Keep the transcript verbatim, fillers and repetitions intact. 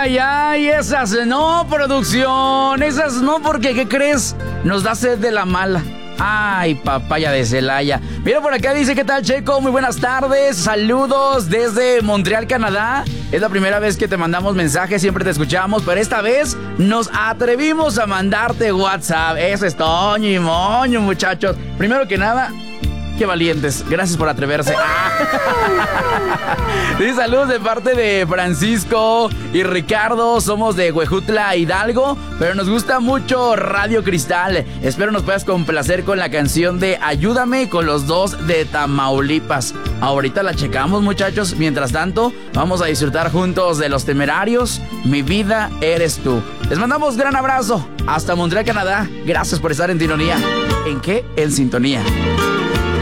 ay, ay, esas no, producción, esas no, porque, ¿qué crees? Nos da sed de la mala. Ay, papaya de Celaya. Mira, por acá dice, ¿qué tal, Checo? Muy buenas tardes, saludos desde Montreal, Canadá. Es la primera vez que te mandamos mensajes, siempre te escuchamos, pero esta vez nos atrevimos a mandarte WhatsApp. Eso es Toño y Moño, muchachos. Primero que nada, qué valientes, gracias por atreverse. Ah. Sí, saludos de parte de Francisco y Ricardo. Somos de Huejutla, Hidalgo, pero nos gusta mucho Radio Cristal. Espero nos puedas complacer con la canción de Ayúdame con los dos de Tamaulipas. Ahorita la checamos, muchachos. Mientras tanto, vamos a disfrutar juntos de Los Temerarios, Mi vida eres tú. Les mandamos gran abrazo hasta Montreal, Canadá. Gracias por estar en sintonía. ¿En qué? En sintonía.